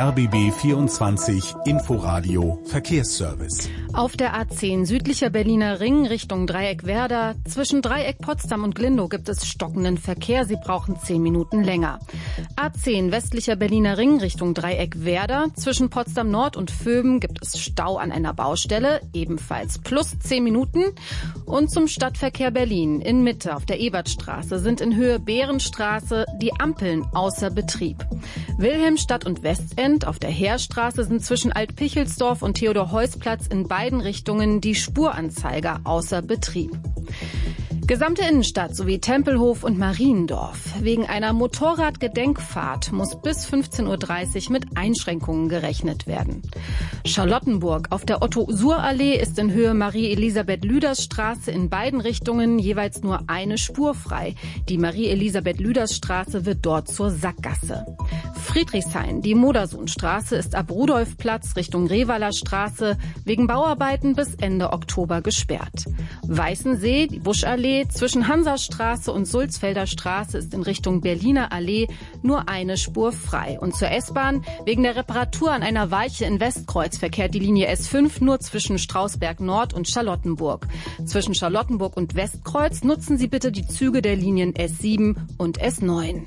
RBB 24 Inforadio Verkehrsservice. Auf der A10 südlicher Berliner Ring Richtung Dreieck Werder. Zwischen Dreieck Potsdam und Glindow gibt es stockenden Verkehr. Sie brauchen 10 Minuten länger. A10 westlicher Berliner Ring Richtung Dreieck Werder. Zwischen Potsdam Nord und Vöben gibt es Stau an einer Baustelle. Ebenfalls plus 10 Minuten. Und zum Stadtverkehr Berlin. In Mitte auf der Ebertstraße sind in Höhe Behrenstraße die Ampeln außer Betrieb. Wilhelmstadt und Westend auf der Heerstraße sind zwischen Alt-Pichelsdorf und Theodor-Heuss-Platz in beiden Richtungen die Spuranzeiger außer Betrieb. Gesamte Innenstadt sowie Tempelhof und Mariendorf. Wegen einer Motorradgedenkfahrt muss bis 15:30 Uhr mit Einschränkungen gerechnet werden. Charlottenburg auf der Otto-Suhr-Allee ist in Höhe Marie-Elisabeth-Lüders-Straße in beiden Richtungen jeweils nur eine Spur frei. Die Marie-Elisabeth-Lüders-Straße wird dort zur Sackgasse. Friedrichshain, die Modersohnstraße ist ab Rudolfplatz Richtung Revaler Straße wegen Bauarbeiten bis Ende Oktober gesperrt. Weißensee, die Buschallee zwischen Hansastraße und Sulzfelder Straße ist in Richtung Berliner Allee nur eine Spur frei. Und zur S-Bahn, wegen der Reparatur an einer Weiche in Westkreuz verkehrt die Linie S5 nur zwischen Strausberg Nord und Charlottenburg. Zwischen Charlottenburg und Westkreuz nutzen Sie bitte die Züge der Linien S7 und S9.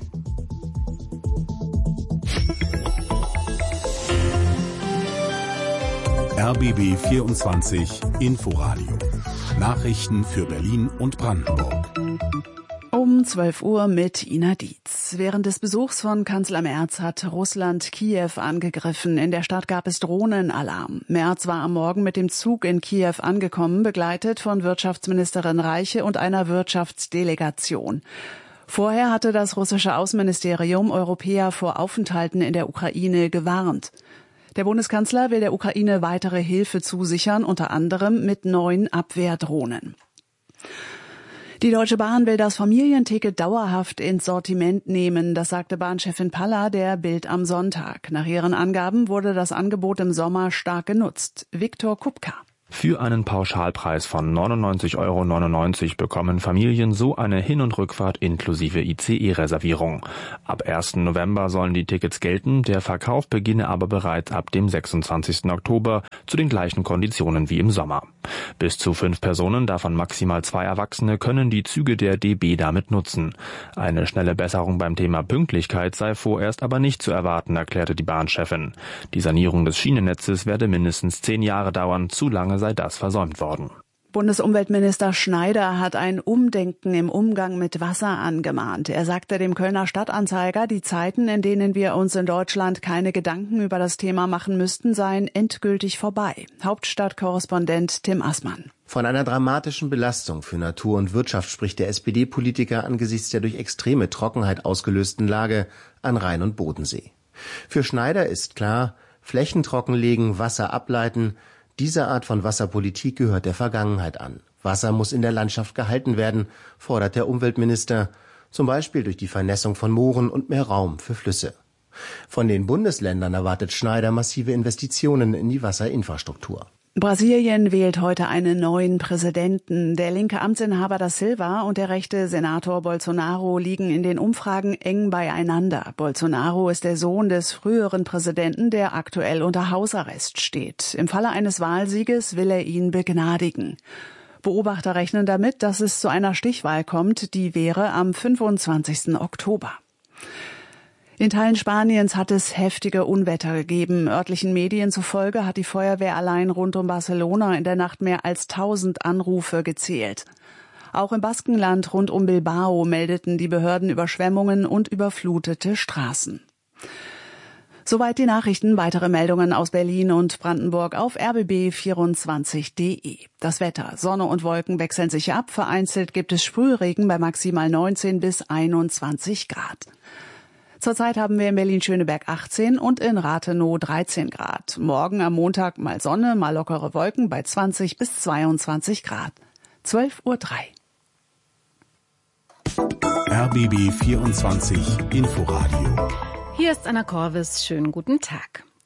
RBB 24 Inforadio. Nachrichten für Berlin und Brandenburg. Um 12 Uhr mit Ina Dietz. Während des Besuchs von Kanzler Merz hat Russland Kiew angegriffen. In der Stadt gab es Drohnenalarm. Merz war am Morgen mit dem Zug in Kiew angekommen, begleitet von Wirtschaftsministerin Reiche und einer Wirtschaftsdelegation. Vorher hatte das russische Außenministerium Europäer vor Aufenthalten in der Ukraine gewarnt. Der Bundeskanzler will der Ukraine weitere Hilfe zusichern, unter anderem mit neuen Abwehrdrohnen. Die Deutsche Bahn will das Familienticket dauerhaft ins Sortiment nehmen, das sagte Bahnchefin Palla der Bild am Sonntag. Nach ihren Angaben wurde das Angebot im Sommer stark genutzt. Viktor Kupka. Für einen Pauschalpreis von 99,99 € bekommen Familien so eine Hin- und Rückfahrt inklusive ICE-Reservierung. Ab 1. November sollen die Tickets gelten, der Verkauf beginne aber bereits ab dem 26. Oktober zu den gleichen Konditionen wie im Sommer. Bis zu 5 Personen, davon maximal 2 Erwachsene, können die Züge der DB damit nutzen. Eine schnelle Besserung beim Thema Pünktlichkeit sei vorerst aber nicht zu erwarten, erklärte die Bahnchefin. Die Sanierung des Schienennetzes werde mindestens 10 Jahre dauern, zu lange sei das versäumt worden. Bundesumweltminister Schneider hat ein Umdenken im Umgang mit Wasser angemahnt. Er sagte dem Kölner Stadtanzeiger, die Zeiten, in denen wir uns in Deutschland keine Gedanken über das Thema machen müssten, seien endgültig vorbei. Hauptstadtkorrespondent Tim Assmann. Von einer dramatischen Belastung für Natur und Wirtschaft spricht der SPD-Politiker angesichts der durch extreme Trockenheit ausgelösten Lage an Rhein und Bodensee. Für Schneider ist klar, Flächen trockenlegen, Wasser ableiten, diese Art von Wasserpolitik gehört der Vergangenheit an. Wasser muss in der Landschaft gehalten werden, fordert der Umweltminister, zum Beispiel durch die Vernässung von Mooren und mehr Raum für Flüsse. Von den Bundesländern erwartet Schneider massive Investitionen in die Wasserinfrastruktur. Brasilien wählt heute einen neuen Präsidenten. Der linke Amtsinhaber da Silva und der rechte Senator Bolsonaro liegen in den Umfragen eng beieinander. Bolsonaro ist der Sohn des früheren Präsidenten, der aktuell unter Hausarrest steht. Im Falle eines Wahlsieges will er ihn begnadigen. Beobachter rechnen damit, dass es zu einer Stichwahl kommt, die wäre am 25. Oktober. In Teilen Spaniens hat es heftige Unwetter gegeben. Örtlichen Medien zufolge hat die Feuerwehr allein rund um Barcelona in der Nacht mehr als 1000 Anrufe gezählt. Auch im Baskenland rund um Bilbao meldeten die Behörden Überschwemmungen und überflutete Straßen. Soweit die Nachrichten. Weitere Meldungen aus Berlin und Brandenburg auf rbb24.de. Das Wetter. Sonne und Wolken wechseln sich ab. Vereinzelt gibt es Sprühregen bei maximal 19 bis 21 Grad. Zurzeit haben wir in Berlin-Schöneberg 18 und in Rathenow 13 Grad. Morgen am Montag mal Sonne, mal lockere Wolken bei 20 bis 22 Grad. 12:03 Uhr. RBB 24 Inforadio. Hier ist Anna Korvis. Schönen guten Tag.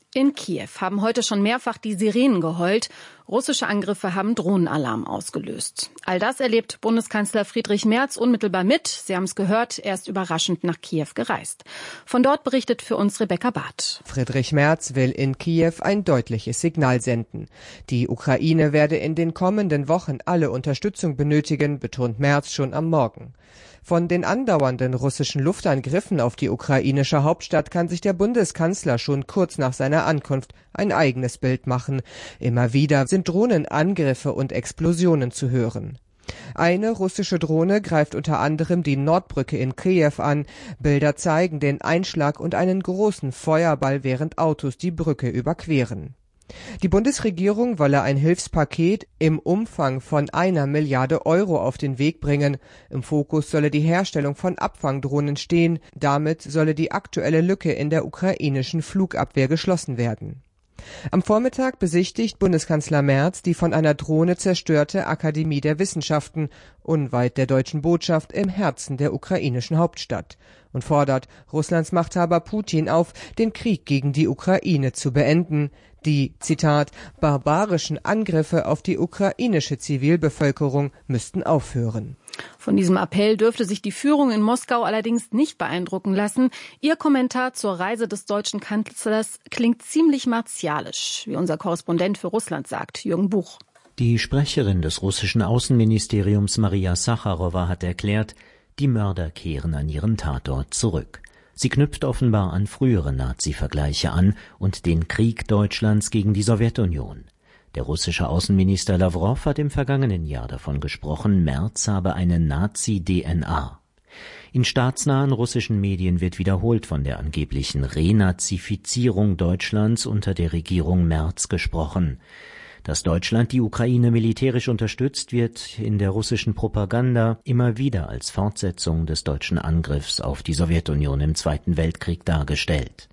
In Kiew haben heute schon mehrfach die Sirenen geheult. Russische Angriffe haben Drohnenalarm ausgelöst. All das erlebt Bundeskanzler Friedrich Merz unmittelbar mit. Sie haben es gehört, er ist überraschend nach Kiew gereist. Von dort berichtet für uns Rebecca Barth. Friedrich Merz will in Kiew ein deutliches Signal senden. Die Ukraine werde in den kommenden Wochen alle Unterstützung benötigen, betont Merz schon am Morgen. Von den andauernden russischen Luftangriffen auf die ukrainische Hauptstadt kann sich der Bundeskanzler schon kurz nach seiner Ankunft ein eigenes Bild machen. Immer wieder sind Drohnenangriffe und Explosionen zu hören. Eine russische Drohne greift unter anderem die Nordbrücke in Kiew an. Bilder zeigen den Einschlag und einen großen Feuerball, während Autos die Brücke überqueren. Die Bundesregierung wolle ein Hilfspaket im Umfang von 1 Milliarde Euro auf den Weg bringen. Im Fokus solle die Herstellung von Abfangdrohnen stehen. Damit solle die aktuelle Lücke in der ukrainischen Flugabwehr geschlossen werden. Am Vormittag besichtigt Bundeskanzler Merz die von einer Drohne zerstörte Akademie der Wissenschaften unweit der deutschen Botschaft im Herzen der ukrainischen Hauptstadt und fordert Russlands Machthaber Putin auf, den Krieg gegen die Ukraine zu beenden. Die, Zitat, barbarischen Angriffe auf die ukrainische Zivilbevölkerung müssten aufhören. Von diesem Appell dürfte sich die Führung in Moskau allerdings nicht beeindrucken lassen. Ihr Kommentar zur Reise des deutschen Kanzlers klingt ziemlich martialisch, wie unser Korrespondent für Russland sagt, Jürgen Buch. Die Sprecherin des russischen Außenministeriums Maria Sacharowa hat erklärt, die Mörder kehren an ihren Tatort zurück. Sie knüpft offenbar an frühere Nazi-Vergleiche an und den Krieg Deutschlands gegen die Sowjetunion. Der russische Außenminister Lawrow hat im vergangenen Jahr davon gesprochen, Merz habe eine Nazi-DNA. In staatsnahen russischen Medien wird wiederholt von der angeblichen Renazifizierung Deutschlands unter der Regierung Merz gesprochen. Dass Deutschland die Ukraine militärisch unterstützt, wird in der russischen Propaganda immer wieder als Fortsetzung des deutschen Angriffs auf die Sowjetunion im Zweiten Weltkrieg dargestellt.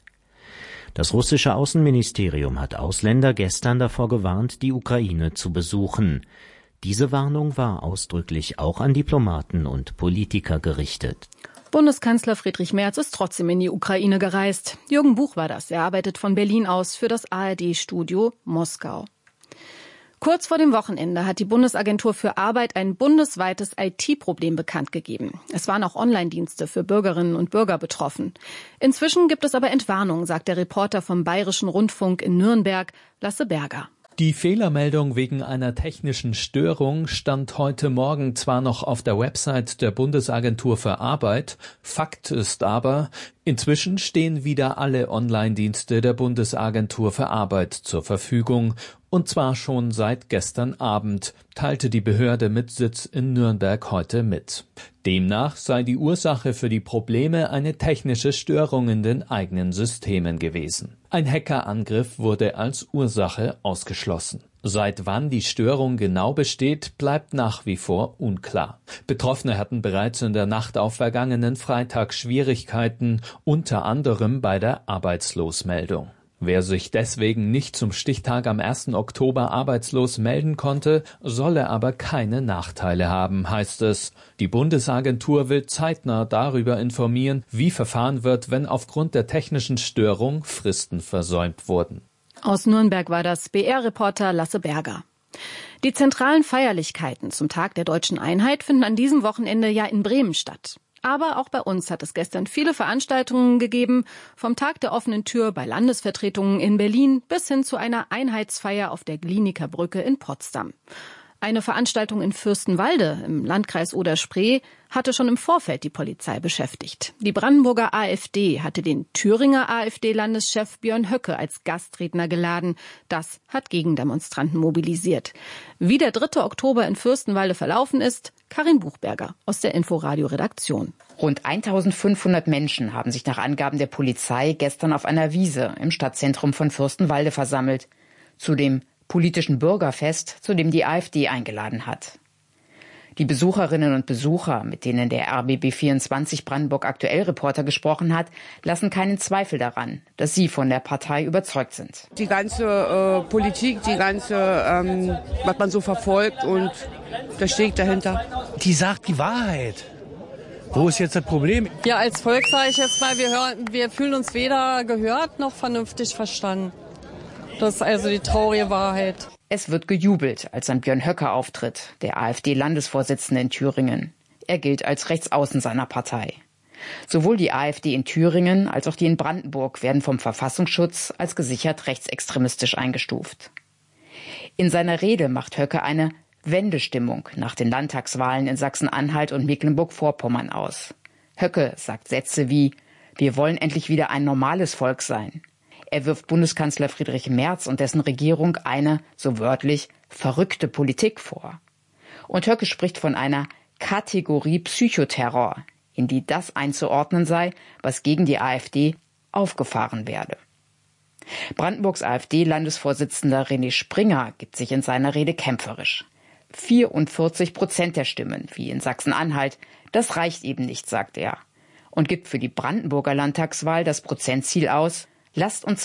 Das russische Außenministerium hat Ausländer gestern davor gewarnt, die Ukraine zu besuchen. Diese Warnung war ausdrücklich auch an Diplomaten und Politiker gerichtet. Bundeskanzler Friedrich Merz ist trotzdem in die Ukraine gereist. Jürgen Buch war das. Er arbeitet von Berlin aus für das ARD-Studio Moskau. Kurz vor dem Wochenende hat die Bundesagentur für Arbeit ein bundesweites IT-Problem bekannt gegeben. Es waren auch Online-Dienste für Bürgerinnen und Bürger betroffen. Inzwischen gibt es aber Entwarnung, sagt der Reporter vom Bayerischen Rundfunk in Nürnberg, Lasse Berger. Die Fehlermeldung wegen einer technischen Störung stand heute Morgen zwar noch auf der Website der Bundesagentur für Arbeit, Fakt ist aber, inzwischen stehen wieder alle Online-Dienste der Bundesagentur für Arbeit zur Verfügung, und zwar schon seit gestern Abend, teilte die Behörde mit Sitz in Nürnberg heute mit. Demnach sei die Ursache für die Probleme eine technische Störung in den eigenen Systemen gewesen. Ein Hackerangriff wurde als Ursache ausgeschlossen. Seit wann die Störung genau besteht, bleibt nach wie vor unklar. Betroffene hatten bereits in der Nacht auf vergangenen Freitag Schwierigkeiten, unter anderem bei der Arbeitslosmeldung. Wer sich deswegen nicht zum Stichtag am 1. Oktober arbeitslos melden konnte, solle aber keine Nachteile haben, heißt es. Die Bundesagentur will zeitnah darüber informieren, wie verfahren wird, wenn aufgrund der technischen Störung Fristen versäumt wurden. Aus Nürnberg war das BR-Reporter Lasse Berger. Die zentralen Feierlichkeiten zum Tag der Deutschen Einheit finden an diesem Wochenende ja in Bremen statt. Aber auch bei uns hat es gestern viele Veranstaltungen gegeben, vom Tag der offenen Tür bei Landesvertretungen in Berlin bis hin zu einer Einheitsfeier auf der Glienicke Brücke in Potsdam. Eine Veranstaltung in Fürstenwalde im Landkreis Oder-Spree hatte schon im Vorfeld die Polizei beschäftigt. Die Brandenburger AfD hatte den Thüringer AfD-Landeschef Björn Höcke als Gastredner geladen. Das hat Gegendemonstranten mobilisiert. Wie der 3. Oktober in Fürstenwalde verlaufen ist, Karin Buchberger aus der Inforadio-Redaktion. Rund 1500 Menschen haben sich nach Angaben der Polizei gestern auf einer Wiese im Stadtzentrum von Fürstenwalde versammelt. Zu dem politischen Bürgerfest, zu dem die AfD eingeladen hat. Die Besucherinnen und Besucher, mit denen der RBB24 Brandenburg Aktuell-Reporter gesprochen hat, lassen keinen Zweifel daran, dass sie von der Partei überzeugt sind. Die ganze Politik, was man so verfolgt, und das steht dahinter. Die sagt die Wahrheit. Wo ist jetzt das Problem? Ja, als Volk sage ich jetzt mal, wir fühlen uns weder gehört noch vernünftig verstanden. Das ist also die traurige Wahrheit. Es wird gejubelt, als an Björn Höcke auftritt, der AfD-Landesvorsitzende in Thüringen. Er gilt als Rechtsaußen seiner Partei. Sowohl die AfD in Thüringen als auch die in Brandenburg werden vom Verfassungsschutz als gesichert rechtsextremistisch eingestuft. In seiner Rede macht Höcke eine Wendestimmung nach den Landtagswahlen in Sachsen-Anhalt und Mecklenburg-Vorpommern aus. Höcke sagt Sätze wie: Wir wollen endlich wieder ein normales Volk sein. Er wirft Bundeskanzler Friedrich Merz und dessen Regierung eine, so wörtlich, verrückte Politik vor. Und Höcke spricht von einer Kategorie Psychoterror, in die das einzuordnen sei, was gegen die AfD aufgefahren werde. Brandenburgs AfD-Landesvorsitzender René Springer gibt sich in seiner Rede kämpferisch. 44% der Stimmen, wie in Sachsen-Anhalt, das reicht eben nicht, sagt er. Und gibt für die Brandenburger Landtagswahl das Prozentziel aus: Lasst uns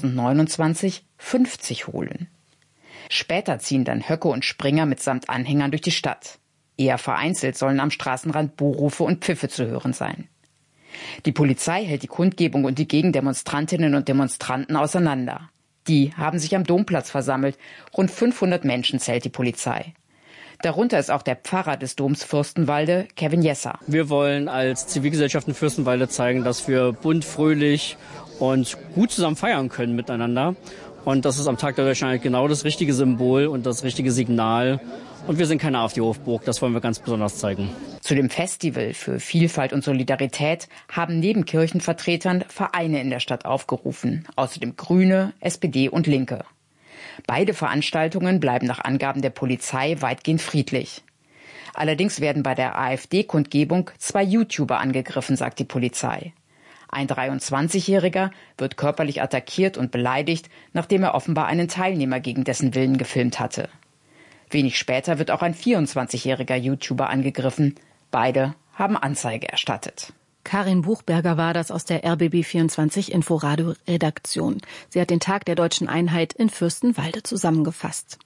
2029 50 holen. Später ziehen dann Höcke und Springer mitsamt Anhängern durch die Stadt. Eher vereinzelt sollen am Straßenrand Buhrufe und Pfiffe zu hören sein. Die Polizei hält die Kundgebung und die Gegendemonstrantinnen und Demonstranten auseinander. Die haben sich am Domplatz versammelt. Rund 500 Menschen zählt die Polizei. Darunter ist auch der Pfarrer des Doms Fürstenwalde, Kevin Jesser. Wir wollen als Zivilgesellschaft in Fürstenwalde zeigen, dass wir bunt, fröhlich und gut zusammen feiern können miteinander. Und das ist am Tag der Deutschen Einheit genau das richtige Symbol und das richtige Signal. Und wir sind keine AfD-Hofburg, das wollen wir ganz besonders zeigen. Zu dem Festival für Vielfalt und Solidarität haben neben Kirchenvertretern Vereine in der Stadt aufgerufen. Außerdem Grüne, SPD und Linke. Beide Veranstaltungen bleiben nach Angaben der Polizei weitgehend friedlich. Allerdings werden bei der AfD-Kundgebung 2 YouTuber angegriffen, sagt die Polizei. Ein 23-Jähriger wird körperlich attackiert und beleidigt, nachdem er offenbar einen Teilnehmer gegen dessen Willen gefilmt hatte. Wenig später wird auch ein 24-jähriger YouTuber angegriffen. Beide haben Anzeige erstattet. Karin Buchberger war das aus der RBB24 Inforadio-Redaktion. Sie hat den Tag der Deutschen Einheit in Fürstenwalde zusammengefasst.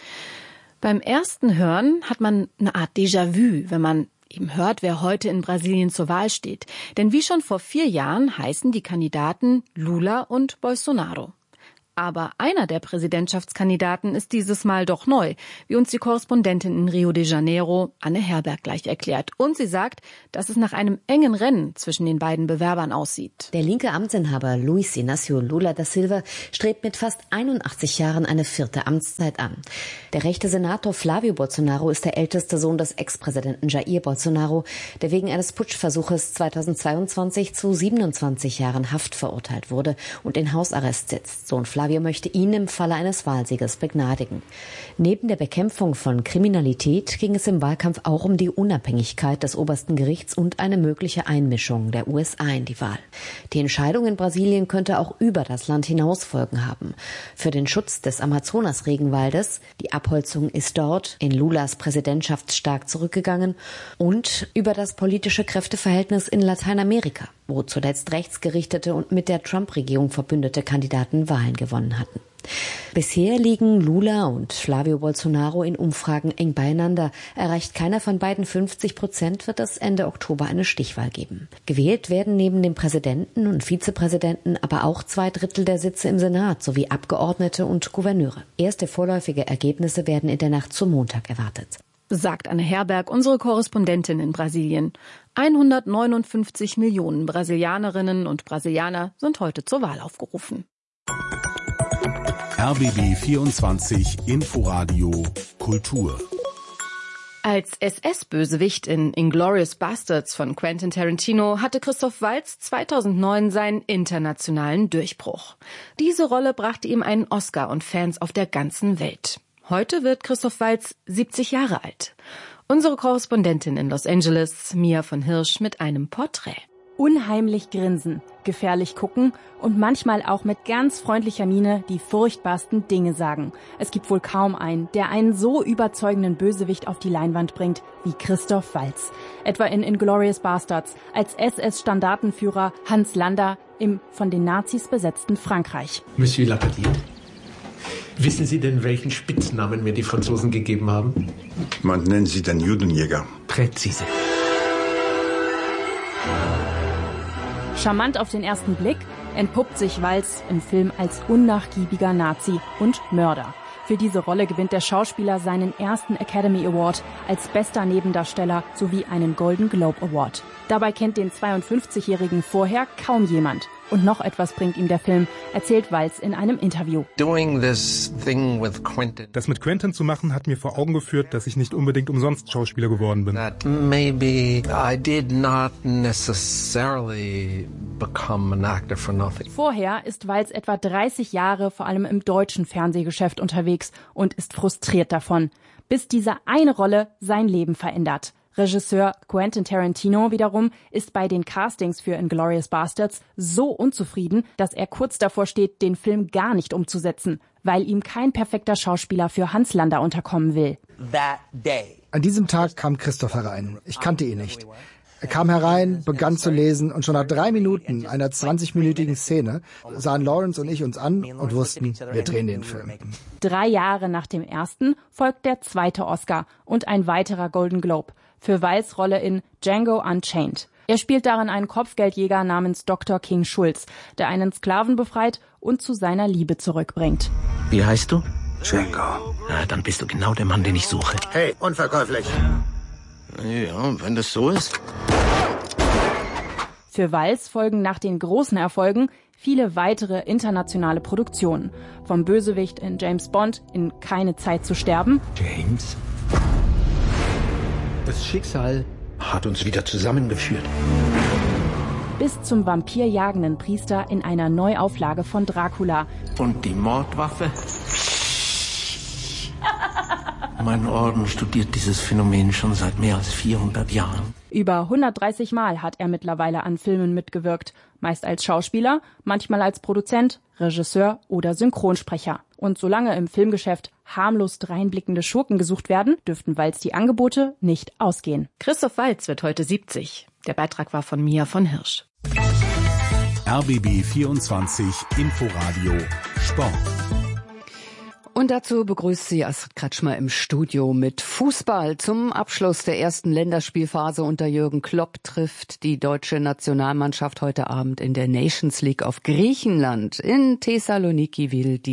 Beim ersten Hören hat man eine Art Déjà-vu, wenn man eben hört, wer heute in Brasilien zur Wahl steht. Denn wie schon vor 4 Jahren heißen die Kandidaten Lula und Bolsonaro. Aber einer der Präsidentschaftskandidaten ist dieses Mal doch neu, wie uns die Korrespondentin in Rio de Janeiro, Anne Herberg, gleich erklärt. Und sie sagt, dass es nach einem engen Rennen zwischen den beiden Bewerbern aussieht. Der linke Amtsinhaber Luiz Inácio Lula da Silva strebt mit fast 81 Jahren eine 4. Amtszeit an. Der rechte Senator Flávio Bolsonaro ist der älteste Sohn des Ex-Präsidenten Jair Bolsonaro, der wegen eines Putschversuches 2022 zu 27 Jahren Haft verurteilt wurde und in Hausarrest sitzt. Sohn Flávio möchte ihn im Falle eines Wahlsieges begnadigen. Neben der Bekämpfung von Kriminalität ging es im Wahlkampf auch um die Unabhängigkeit des obersten Gerichts und eine mögliche Einmischung der USA in die Wahl. Die Entscheidung in Brasilien könnte auch über das Land hinaus Folgen haben. Für den Schutz des Amazonas-Regenwaldes, die Abholzung ist dort in Lulas Präsidentschaft stark zurückgegangen, und über das politische Kräfteverhältnis in Lateinamerika, wo zuletzt rechtsgerichtete und mit der Trump-Regierung verbündete Kandidaten Wahlen gewonnen hatten. Bisher liegen Lula und Flávio Bolsonaro in Umfragen eng beieinander. Erreicht keiner von beiden 50%, wird es Ende Oktober eine Stichwahl geben. Gewählt werden neben dem Präsidenten und Vizepräsidenten aber auch 2/3 der Sitze im Senat sowie Abgeordnete und Gouverneure. Erste vorläufige Ergebnisse werden in der Nacht zum Montag erwartet. Sagt Anne Herberg, unsere Korrespondentin in Brasilien. 159 Millionen Brasilianerinnen und Brasilianer sind heute zur Wahl aufgerufen. RBB 24 Inforadio Kultur. Als SS-Bösewicht in Inglourious Basterds von Quentin Tarantino hatte Christoph Waltz 2009 seinen internationalen Durchbruch. Diese Rolle brachte ihm einen Oscar und Fans auf der ganzen Welt. Heute wird Christoph Waltz 70 Jahre alt. Unsere Korrespondentin in Los Angeles, Mia von Hirsch, mit einem Porträt. Unheimlich grinsen, gefährlich gucken und manchmal auch mit ganz freundlicher Miene die furchtbarsten Dinge sagen. Es gibt wohl kaum einen, der einen so überzeugenden Bösewicht auf die Leinwand bringt wie Christoph Waltz. Etwa in Inglourious Basterds als SS-Standartenführer Hans Landa im von den Nazis besetzten Frankreich. Monsieur Lapetite, wissen Sie denn, welchen Spitznamen mir die Franzosen gegeben haben? Man nennt sie den Judenjäger. Präzise. Charmant auf den ersten Blick, entpuppt sich Walz im Film als unnachgiebiger Nazi und Mörder. Für diese Rolle gewinnt der Schauspieler seinen ersten Academy Award als bester Nebendarsteller sowie einen Golden Globe Award. Dabei kennt den 52-Jährigen vorher kaum jemand. Und noch etwas bringt ihm der Film, erzählt Walz in einem Interview. Das mit Quentin zu machen, hat mir vor Augen geführt, dass ich nicht unbedingt umsonst Schauspieler geworden bin. Vorher ist Walz etwa 30 Jahre vor allem im deutschen Fernsehgeschäft unterwegs und ist frustriert davon, bis diese eine Rolle sein Leben verändert. Regisseur Quentin Tarantino wiederum ist bei den Castings für Inglourious Basterds so unzufrieden, dass er kurz davor steht, den Film gar nicht umzusetzen, weil ihm kein perfekter Schauspieler für Hans Landa unterkommen will. An diesem Tag kam Christoph herein. Ich kannte ihn nicht. Er kam herein, begann zu lesen und schon nach 3 Minuten einer 20-minütigen Szene sahen Lawrence und ich uns an und wussten, wir drehen den Film. 3 Jahre nach dem ersten folgt der zweite Oscar und ein weiterer Golden Globe für Walz' Rolle in Django Unchained. Er spielt darin einen Kopfgeldjäger namens Dr. King Schulz, der einen Sklaven befreit und zu seiner Liebe zurückbringt. Wie heißt du? Django. Na, dann bist du genau der Mann, den ich suche. Hey, unverkäuflich. Ja, wenn das so ist. Für Walz folgen nach den großen Erfolgen viele weitere internationale Produktionen. Vom Bösewicht in James Bond in Keine Zeit zu sterben. James? Das Schicksal hat uns wieder zusammengeführt. Bis zum vampirjagenden Priester in einer Neuauflage von Dracula. Und die Mordwaffe? Mein Orden studiert dieses Phänomen schon seit mehr als 400 Jahren. Über 130 Mal hat er mittlerweile an Filmen mitgewirkt. Meist als Schauspieler, manchmal als Produzent, Regisseur oder Synchronsprecher. Und solange im Filmgeschäft harmlos dreinblickende Schurken gesucht werden, dürften Walz die Angebote nicht ausgehen. Christoph Walz wird heute 70. Der Beitrag war von Mia von Hirsch. RBB 24 Inforadio Sport. Und dazu begrüßt sie Astrid Kretschmer im Studio mit Fußball. Zum Abschluss der ersten Länderspielphase unter Jürgen Klopp trifft die deutsche Nationalmannschaft heute Abend in der Nations League auf Griechenland. In Thessaloniki will die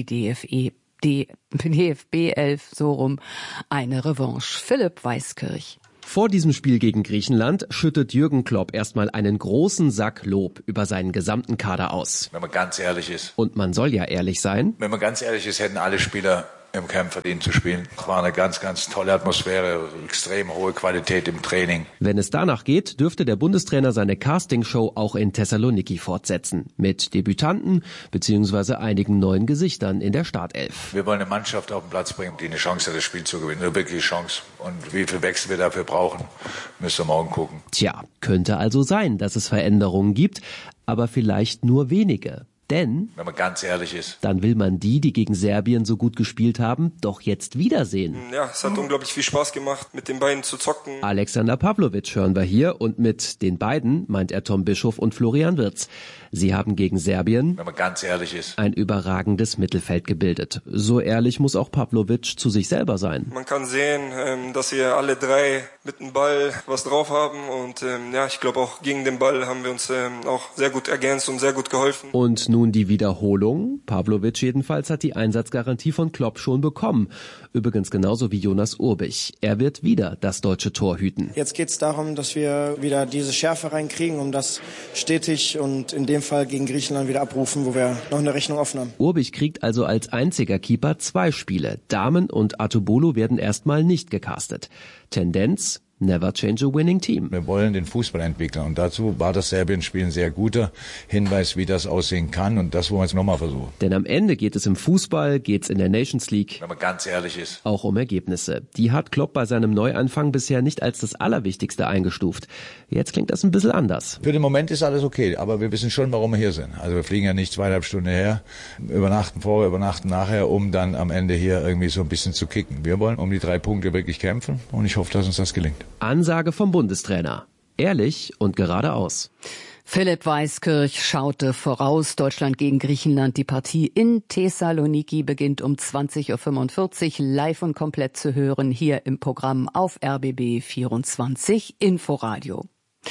DFB 11 so rum eine Revanche. Philipp Weiskirch. Vor diesem Spiel gegen Griechenland schüttet Jürgen Klopp erstmal einen großen Sack Lob über seinen gesamten Kader aus. Wenn man ganz ehrlich ist. Und man soll ja ehrlich sein. Wenn man ganz ehrlich ist, hätten alle Spieler im Camp verdient zu spielen. Es war eine ganz, ganz tolle Atmosphäre, extrem hohe Qualität im Training. Wenn es danach geht, dürfte der Bundestrainer seine Castingshow auch in Thessaloniki fortsetzen. Mit Debütanten bzw. einigen neuen Gesichtern in der Startelf. Wir wollen eine Mannschaft auf den Platz bringen, die eine Chance hat, das Spiel zu gewinnen. Eine wirkliche Chance. Und wie viel Wechsel wir dafür brauchen, müssen wir morgen gucken. Tja, könnte also sein, dass es Veränderungen gibt, aber vielleicht nur wenige. Denn, wenn man ganz ehrlich ist, dann will man die gegen Serbien so gut gespielt haben, doch jetzt wiedersehen. Ja, es hat unglaublich viel Spaß gemacht, mit den beiden zu zocken. Alexander Pavlovic hören wir hier und mit den beiden meint er Tom Bischof und Florian Wirtz. Sie haben gegen Serbien, wenn man ganz ehrlich ist, ein überragendes Mittelfeld gebildet. So ehrlich muss auch Pavlovic zu sich selber sein. Man kann sehen, dass wir alle drei mit dem Ball was drauf haben und ich glaube auch gegen den Ball haben wir uns auch sehr gut ergänzt und sehr gut geholfen. Und nun die Wiederholung. Pavlovic jedenfalls hat die Einsatzgarantie von Klopp schon bekommen. Übrigens genauso wie Jonas Urbich. Er wird wieder das deutsche Tor hüten. Jetzt geht es darum, dass wir wieder diese Schärfe reinkriegen, um das stetig und in dem Fall gegen Griechenland wieder abrufen, wo wir noch eine Rechnung offen haben. Urbich kriegt also als einziger Keeper 2 Spiele. Damen und Atubolo werden erstmal nicht gecastet. Tendenz: Never change a winning team. Wir wollen den Fußball entwickeln und dazu war das Serbien-Spiel ein sehr guter Hinweis, wie das aussehen kann und das wollen wir jetzt nochmal versuchen. Denn am Ende geht es im Fußball, geht's in der Nations League, wenn man ganz ehrlich ist, auch um Ergebnisse. Die hat Klopp bei seinem Neuanfang bisher nicht als das Allerwichtigste eingestuft. Jetzt klingt das ein bisschen anders. Für den Moment ist alles okay, aber wir wissen schon, warum wir hier sind. Also wir fliegen ja nicht 2,5 Stunden her, übernachten vorher, übernachten nachher, um dann am Ende hier irgendwie so ein bisschen zu kicken. Wir wollen um die 3 Punkte wirklich kämpfen und ich hoffe, dass uns das gelingt. Ansage vom Bundestrainer. Ehrlich und geradeaus. Philipp Weiskirch schaute voraus. Deutschland gegen Griechenland. Die Partie in Thessaloniki beginnt um 20.45 Uhr. Live und komplett zu hören hier im Programm auf RBB 24 Inforadio.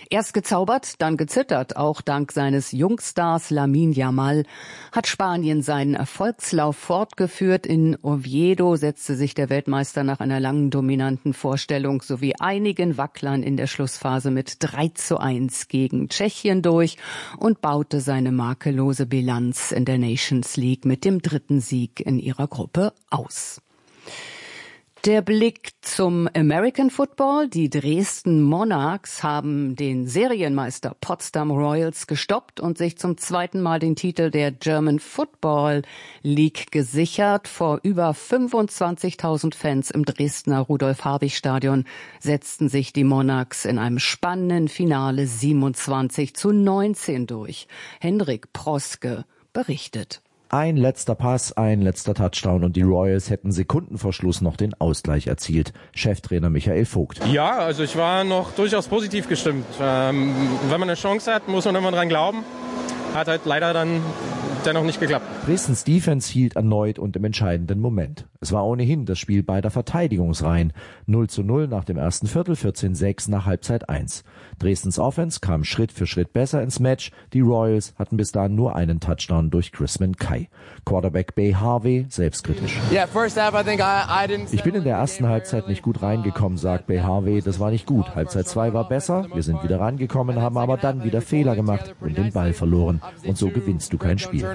Erst gezaubert, dann gezittert. Auch dank seines Jungstars Lamine Yamal hat Spanien seinen Erfolgslauf fortgeführt. In Oviedo setzte sich der Weltmeister nach einer langen dominanten Vorstellung sowie einigen Wacklern in der Schlussphase mit 3:1 gegen Tschechien durch und baute seine makellose Bilanz in der Nations League mit dem 3. Sieg in ihrer Gruppe aus. Der Blick zum American Football. Die Dresden Monarchs haben den Serienmeister Potsdam Royals gestoppt und sich zum 2. Mal den Titel der German Football League gesichert. Vor über 25.000 Fans im Dresdner Rudolf-Habich-Stadion setzten sich die Monarchs in einem spannenden Finale 27:19 durch. Hendrik Proske berichtet. Ein letzter Pass, ein letzter Touchdown und die Royals hätten Sekunden vor Schluss noch den Ausgleich erzielt. Cheftrainer Michael Vogt. Ja, also ich war noch durchaus positiv gestimmt. Wenn man eine Chance hat, muss man immer dran glauben. Hat halt leider dann dennoch nicht geklappt. Dresdens Defense hielt erneut und im entscheidenden Moment. Es war ohnehin das Spiel beider Verteidigungsreihen. 0:0 nach dem ersten Viertel, 14:6 nach Halbzeit 1. Dresdens Offense kam Schritt für Schritt besser ins Match. Die Royals hatten bis dahin nur einen Touchdown durch Chrisman Kai. Quarterback Bay Harvey selbstkritisch. Ich bin in der ersten Halbzeit nicht gut reingekommen, sagt Bay Harvey. Das war nicht gut. Halbzeit 2 war besser. Wir sind wieder rangekommen, haben aber dann wieder Fehler gemacht und den Ball verloren. Und so gewinnst du kein Spiel.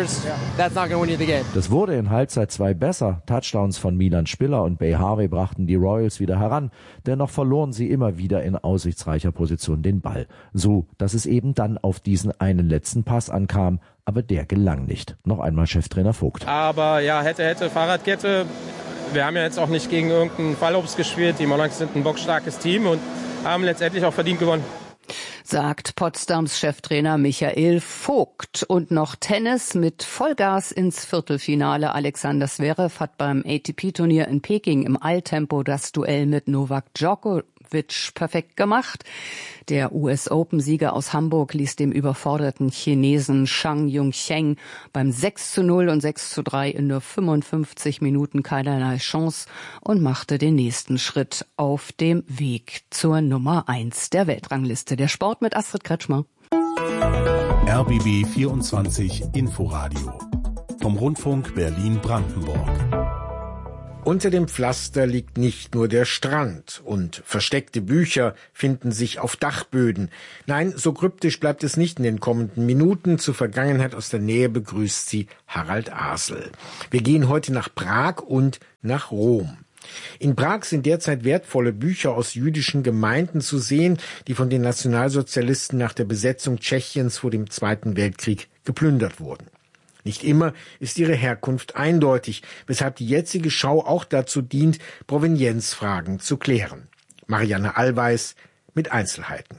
Das wurde in Halbzeit 2 besser. Touchdowns von Milan Spiller und Bay Harvey brachten die Royals wieder heran. Dennoch verloren sie immer wieder in aussichtsreicher Position den Ball. So, dass es eben dann auf diesen einen letzten Pass ankam. Aber der gelang nicht. Noch einmal Cheftrainer Vogt. Aber ja, hätte, Fahrradkette. Wir haben ja jetzt auch nicht gegen irgendeinen Fallobst gespielt. Die Monarchs sind ein bockstarkes Team und haben letztendlich auch verdient gewonnen. Sagt Potsdams Cheftrainer Michael Vogt. Und noch Tennis mit Vollgas ins Viertelfinale. Alexander Zverev hat beim ATP-Turnier in Peking im Eiltempo das Duell mit Novak Djokovic perfekt gemacht. Der US-Open-Sieger aus Hamburg ließ dem überforderten Chinesen Zhang Yongchen beim 6:0 und 6:3 in nur 55 Minuten keinerlei Chance und machte den nächsten Schritt auf dem Weg zur Nummer 1 der Weltrangliste. Der Sport mit Astrid Kretschmer. RBB 24 Inforadio vom Rundfunk Berlin-Brandenburg. Unter dem Pflaster liegt nicht nur der Strand und versteckte Bücher finden sich auf Dachböden. Nein, so kryptisch bleibt es nicht in den kommenden Minuten. Zur Vergangenheit aus der Nähe begrüßt sie Harald Asel. Wir gehen heute nach Prag und nach Rom. In Prag sind derzeit wertvolle Bücher aus jüdischen Gemeinden zu sehen, die von den Nationalsozialisten nach der Besetzung Tschechiens vor dem Zweiten Weltkrieg geplündert wurden. Nicht immer ist ihre Herkunft eindeutig, weshalb die jetzige Schau auch dazu dient, Provenienzfragen zu klären. Marianne Allweis mit Einzelheiten.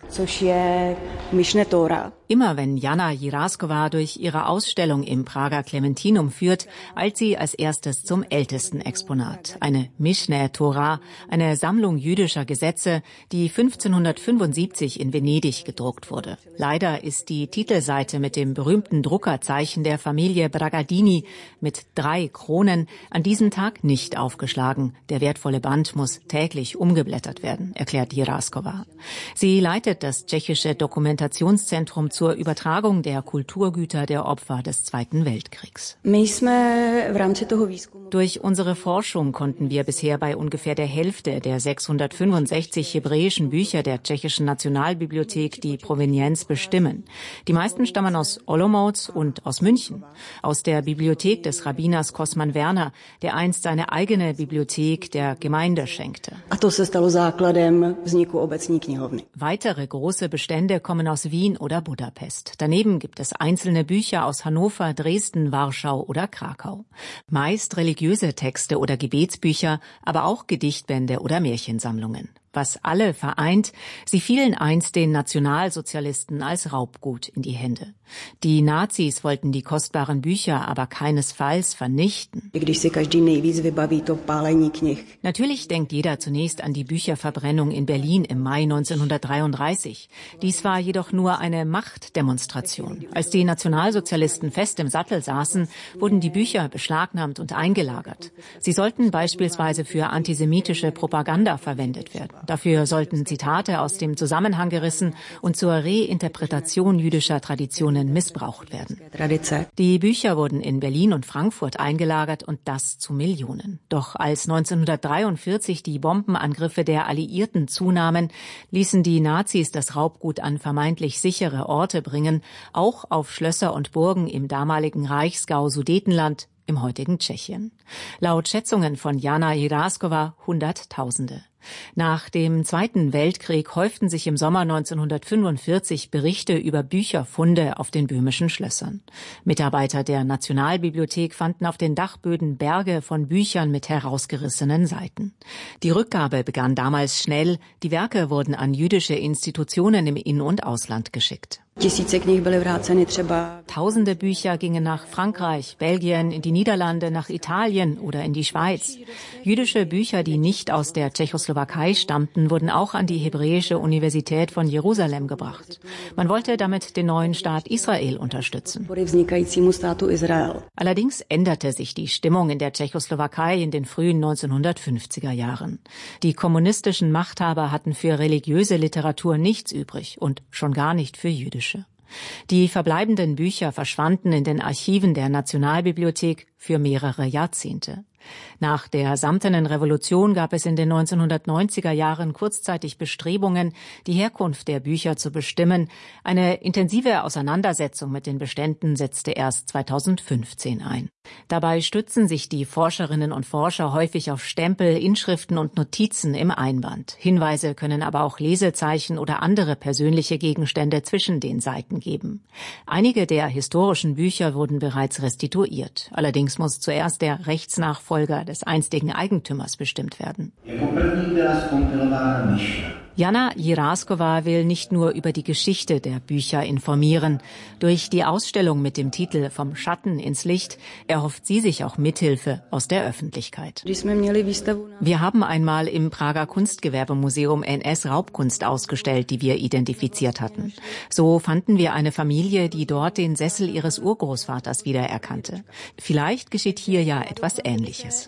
Immer wenn Jana Jiraskova durch ihre Ausstellung im Prager Clementinum führt, eilt sie als erstes zum ältesten Exponat. Eine Mishneh Torah, eine Sammlung jüdischer Gesetze, die 1575 in Venedig gedruckt wurde. Leider ist die Titelseite mit dem berühmten Druckerzeichen der Familie Bragadini mit 3 Kronen an diesem Tag nicht aufgeschlagen. Der wertvolle Band muss täglich umgeblättert werden, erklärt Jiraskova. Sie leitet das tschechische Dokumentationszentrum zur Übertragung der Kulturgüter der Opfer des Zweiten Weltkriegs. Durch unsere Forschung konnten wir bisher bei ungefähr der Hälfte der 665 hebräischen Bücher der tschechischen Nationalbibliothek die Provenienz bestimmen. Die meisten stammen aus Olomouc und aus München, aus der Bibliothek des Rabbiners Kosman Werner, der einst seine eigene Bibliothek der Gemeinde schenkte. Weitere große Bestände kommen aus Wien oder Budapest. Daneben gibt es einzelne Bücher aus Hannover, Dresden, Warschau oder Krakau. Meist religiöse Texte oder Gebetsbücher, aber auch Gedichtbände oder Märchensammlungen. Was alle vereint, sie fielen einst den Nationalsozialisten als Raubgut in die Hände. Die Nazis wollten die kostbaren Bücher aber keinesfalls vernichten. Natürlich denkt jeder zunächst an die Bücherverbrennung in Berlin im Mai 1933. Dies war jedoch nur eine Machtdemonstration. Als die Nationalsozialisten fest im Sattel saßen, wurden die Bücher beschlagnahmt und eingelagert. Sie sollten beispielsweise für antisemitische Propaganda verwendet werden. Dafür sollten Zitate aus dem Zusammenhang gerissen und zur Reinterpretation jüdischer Traditionen missbraucht werden. Die Bücher wurden in Berlin und Frankfurt eingelagert und das zu Millionen. Doch als 1943 die Bombenangriffe der Alliierten zunahmen, ließen die Nazis das Raubgut an vermeintlich sichere Orte bringen, auch auf Schlösser und Burgen im damaligen Reichsgau Sudetenland, im heutigen Tschechien. Laut Schätzungen von Jana Jiraskova Hunderttausende. Nach dem Zweiten Weltkrieg häuften sich im Sommer 1945 Berichte über Bücherfunde auf den böhmischen Schlössern. Mitarbeiter der Nationalbibliothek fanden auf den Dachböden Berge von Büchern mit herausgerissenen Seiten. Die Rückgabe begann damals schnell. Die Werke wurden an jüdische Institutionen im In- und Ausland geschickt. Tausende Bücher gingen nach Frankreich, Belgien, in die Niederlande, nach Italien oder in die Schweiz. Jüdische Bücher, die nicht aus der Tschechoslowakei stammten, wurden auch an die Hebräische Universität von Jerusalem gebracht. Man wollte damit den neuen Staat Israel unterstützen. Allerdings änderte sich die Stimmung in der Tschechoslowakei in den frühen 1950er Jahren. Die kommunistischen Machthaber hatten für religiöse Literatur nichts übrig und schon gar nicht für jüdische. Die verbleibenden Bücher verschwanden in den Archiven der Nationalbibliothek für mehrere Jahrzehnte. Nach der Samtenen Revolution gab es in den 1990er Jahren kurzzeitig Bestrebungen, die Herkunft der Bücher zu bestimmen. Eine intensive Auseinandersetzung mit den Beständen setzte erst 2015 ein. Dabei stützen sich die Forscherinnen und Forscher häufig auf Stempel, Inschriften und Notizen im Einband. Hinweise können aber auch Lesezeichen oder andere persönliche Gegenstände zwischen den Seiten geben. Einige der historischen Bücher wurden bereits restituiert. Allerdings muss zuerst der Rechtsnachfolger des einstigen Eigentümers bestimmt werden. Jana Jiraskova will nicht nur über die Geschichte der Bücher informieren. Durch die Ausstellung mit dem Titel »Vom Schatten ins Licht« erhofft sie sich auch Mithilfe aus der Öffentlichkeit. Wir haben einmal im Prager Kunstgewerbemuseum NS-Raubkunst ausgestellt, die wir identifiziert hatten. So fanden wir eine Familie, die dort den Sessel ihres Urgroßvaters wiedererkannte. Vielleicht geschieht hier ja etwas Ähnliches.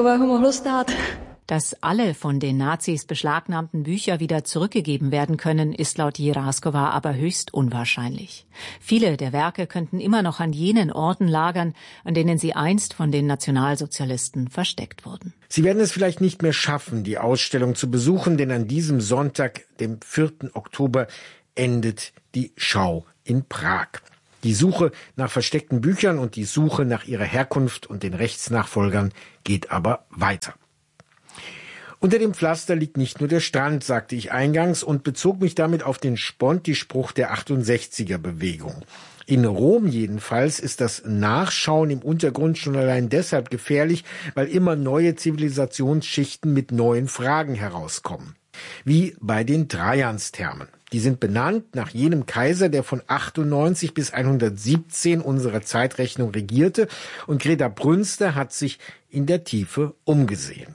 Dass alle von den Nazis beschlagnahmten Bücher wieder zurückgegeben werden können, ist laut Jiraskova aber höchst unwahrscheinlich. Viele der Werke könnten immer noch an jenen Orten lagern, an denen sie einst von den Nationalsozialisten versteckt wurden. Sie werden es vielleicht nicht mehr schaffen, die Ausstellung zu besuchen, denn an diesem Sonntag, dem 4. Oktober, endet die Schau in Prag. Die Suche nach versteckten Büchern und die Suche nach ihrer Herkunft und den Rechtsnachfolgern geht aber weiter. Unter dem Pflaster liegt nicht nur der Strand, sagte ich eingangs und bezog mich damit auf den Sponti-Spruch der 68er-Bewegung. In Rom jedenfalls ist das Nachschauen im Untergrund schon allein deshalb gefährlich, weil immer neue Zivilisationsschichten mit neuen Fragen herauskommen. Wie bei den Trajansthermen. Die sind benannt nach jenem Kaiser, der von 98 bis 117 unserer Zeitrechnung regierte, und Greta Brünster hat sich in der Tiefe umgesehen.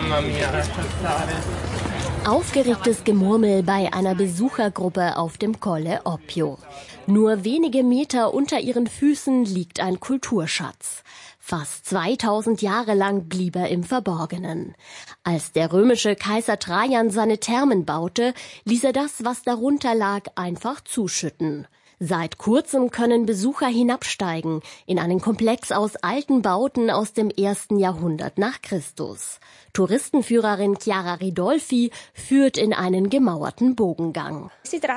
Aufgeregtes Gemurmel bei einer Besuchergruppe auf dem Colle Oppio. Nur wenige Meter unter ihren Füßen liegt ein Kulturschatz. Fast 2000 Jahre lang blieb er im Verborgenen. Als der römische Kaiser Trajan seine Thermen baute, ließ er das, was darunter lag, einfach zuschütten. Seit kurzem können Besucher hinabsteigen in einen Komplex aus alten Bauten aus dem 1. Jahrhundert nach Christus. Touristenführerin Chiara Ridolfi führt in einen gemauerten Bogengang.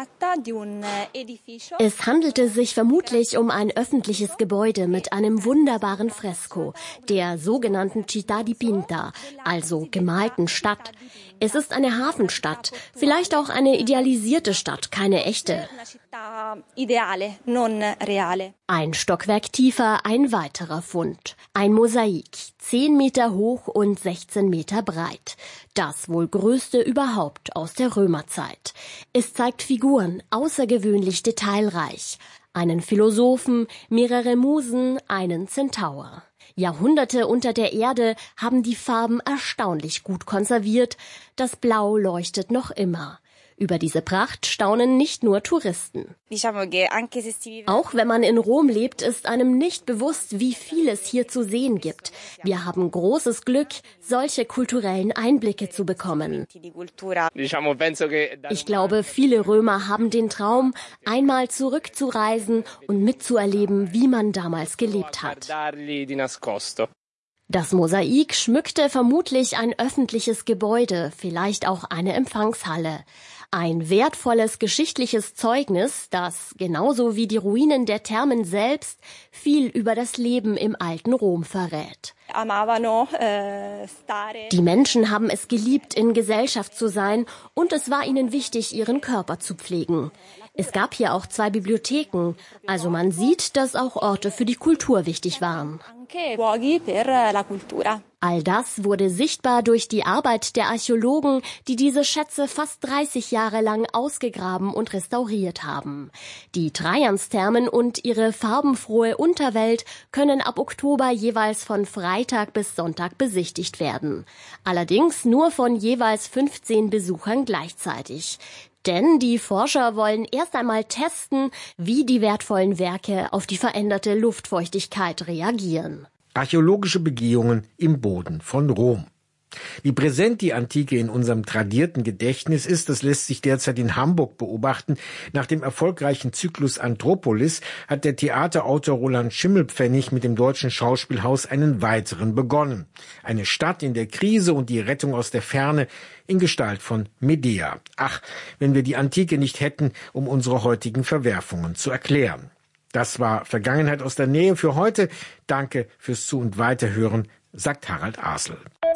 Es handelte sich vermutlich um ein öffentliches Gebäude mit einem wunderbaren Fresko, der sogenannten Città dipinta, also gemalten Stadt. Es ist eine Hafenstadt, vielleicht auch eine idealisierte Stadt, keine echte. Ein Stockwerk tiefer, ein weiterer Fund. Ein Mosaik, 10 Meter hoch und 16 Meter breit. Das wohl größte überhaupt aus der Römerzeit. Es zeigt Figuren, außergewöhnlich detailreich. Einen Philosophen, mehrere Musen, einen Zentaur. Jahrhunderte unter der Erde haben die Farben erstaunlich gut konserviert. Das Blau leuchtet noch immer. Über diese Pracht staunen nicht nur Touristen. Auch wenn man in Rom lebt, ist einem nicht bewusst, wie viel es hier zu sehen gibt. Wir haben großes Glück, solche kulturellen Einblicke zu bekommen. Ich glaube, viele Römer haben den Traum, einmal zurückzureisen und mitzuerleben, wie man damals gelebt hat. Das Mosaik schmückte vermutlich ein öffentliches Gebäude, vielleicht auch eine Empfangshalle. Ein wertvolles geschichtliches Zeugnis, das, genauso wie die Ruinen der Thermen selbst, viel über das Leben im alten Rom verrät. Die Menschen haben es geliebt, in Gesellschaft zu sein, und es war ihnen wichtig, ihren Körper zu pflegen. Es gab hier auch 2 Bibliotheken, also man sieht, dass auch Orte für die Kultur wichtig waren. All das wurde sichtbar durch die Arbeit der Archäologen, die diese Schätze fast 30 Jahre lang ausgegraben und restauriert haben. Die Trajansthermen und ihre farbenfrohe Unterwelt können ab Oktober jeweils von Freitag bis Sonntag besichtigt werden. Allerdings nur von jeweils 15 Besuchern gleichzeitig. Denn die Forscher wollen erst einmal testen, wie die wertvollen Werke auf die veränderte Luftfeuchtigkeit reagieren. Archäologische Begehungen im Boden von Rom. Wie präsent die Antike in unserem tradierten Gedächtnis ist, das lässt sich derzeit in Hamburg beobachten. Nach dem erfolgreichen Zyklus Anthropolis hat der Theaterautor Roland Schimmelpfennig mit dem Deutschen Schauspielhaus einen weiteren begonnen. Eine Stadt in der Krise und die Rettung aus der Ferne in Gestalt von Medea. Ach, wenn wir die Antike nicht hätten, um unsere heutigen Verwerfungen zu erklären. Das war Vergangenheit aus der Nähe für heute. Danke fürs Zu- und Weiterhören, sagt Harald Asel.